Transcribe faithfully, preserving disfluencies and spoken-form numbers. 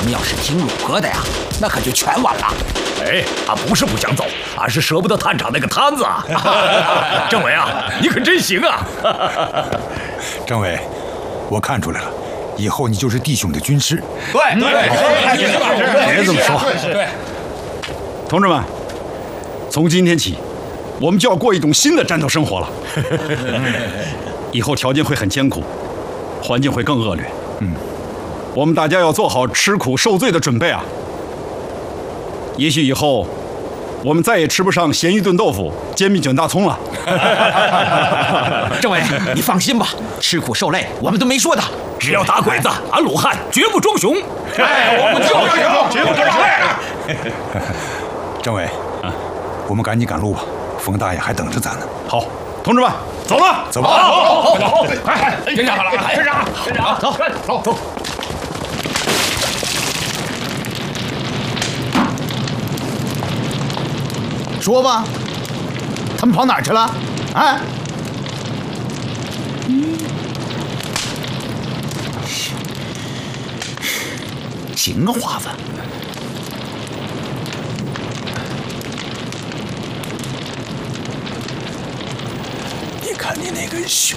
们要是听鲁哥的呀，那可就全完了。 哎，俺不是不想走，俺是舍不得探场那个摊子啊。政委啊，你可真行啊！ 政委，我看出来了，以后你就是弟兄的军师。 对对， 别这么说。 对， 同志们，从今天起，我们就要过一种新的战斗生活了。以后条件会很艰苦，环境会更恶劣。嗯，我们大家要做好吃苦受罪的准备啊！也许以后，我们再也吃不上咸鱼炖豆腐、煎饼卷大葱了。 政委，你放心吧，吃苦受累我们都没说的。 只要打鬼子，俺鲁汉绝不装熊。 哎，我们就是绝不装熊。 政委，啊，我们赶紧赶路吧，冯大爷还等着咱呢。 好，同志们，走了， 走吧。 好，好，好，好，快，队长好了，队长，队长，走，走，走。 说吧，他们跑哪儿去了？啊？行啊，华子。 你看你那根熊